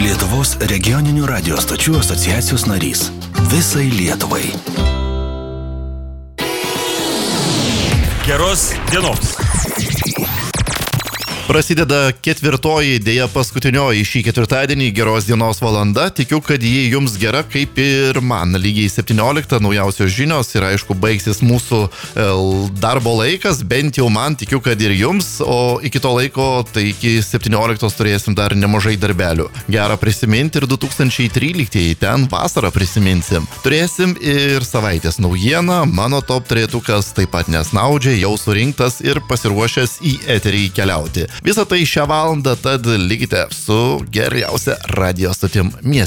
Lietuvos regioninių radio stočių asociacijos narys. Visai Lietuvai. Geros dienos. Prasideda ketvirtoji, dėja paskutinioji šį ketvirtadienį geros dienos valanda. Tikiu, kad ji jums gera kaip ir man. Lygiai 17 naujausios žinios ir aišku baigsis mūsų darbo laikas, bent jau man, tikiu, kad ir jums. O iki to laiko, tai iki 17 turėsim dar nemažai darbelių. Gera prisiminti ir 2013, ten vasarą prisiminsim. Turėsim ir savaitės naujieną, mano top trejetukas taip pat nesnaudžia, jau surinktas ir pasiruošęs į eterį keliauti. Visą tai šią valandą, tad likite su geriausia radio stotim mieste.